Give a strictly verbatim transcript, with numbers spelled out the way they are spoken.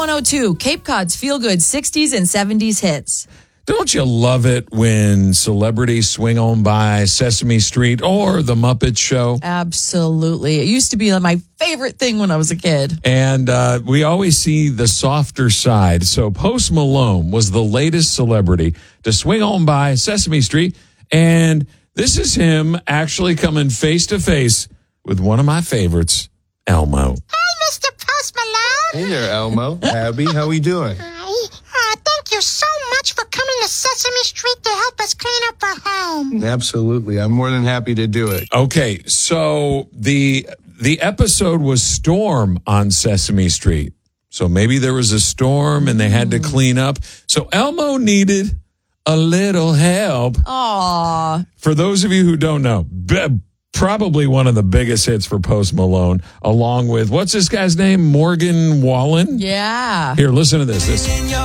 one oh two, Cape Cod's feel-good sixties and seventies hits. Don't you love it when celebrities swing on by Sesame Street or The Muppet Show? Absolutely. It used to be my favorite thing when I was a kid. And uh, we always see the softer side. So Post Malone was the latest celebrity to swing on by Sesame Street. And this is him actually coming face to face with one of my favorites, Elmo. Hi, Mister Post Malone. Hey there, Elmo. Abby, how we doing? Hi. Uh, thank you so much for coming to Sesame Street to help us clean up our home. Absolutely. I'm more than happy to do it. Okay, so the the episode was Storm on Sesame Street. So maybe there was a storm and they had to clean up. So Elmo needed a little help. Aww. For those of you who don't know, b- probably one of the biggest hits for Post Malone, along with, what's this guy's name? Morgan Wallen? Yeah. Here, listen to this. This.